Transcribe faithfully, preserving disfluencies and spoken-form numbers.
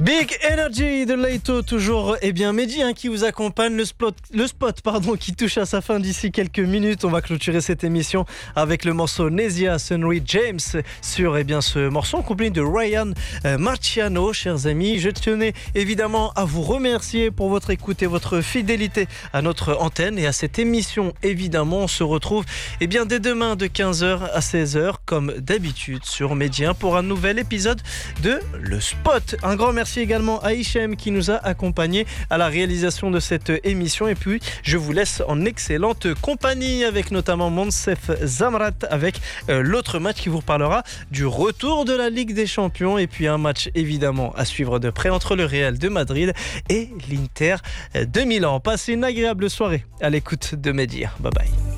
Big Energy de Leito, toujours eh bien Mehdi hein, qui vous accompagne, le spot, le spot pardon, qui touche à sa fin d'ici quelques minutes. On va clôturer cette émission avec le morceau Nesia Sunry James sur eh bien, ce morceau en compagnie de Ryan euh, Marciano. Chers amis, je tenais évidemment à vous remercier pour votre écoute et votre fidélité à notre antenne et à cette émission. Évidemment, on se retrouve eh bien, dès demain de quinze heures à seize heures comme d'habitude sur Média pour un nouvel épisode de Le Spot. Un grand merci également à Hichem qui nous a accompagnés à la réalisation de cette émission. Et puis, je vous laisse en excellente compagnie avec notamment Monsef Zamrat avec euh, l'autre match qui vous parlera du retour de la Ligue des Champions. Et puis, un match évidemment à suivre de près entre le Real de Madrid et l'Inter de Milan. Passez une agréable soirée à l'écoute de Média. Bye bye.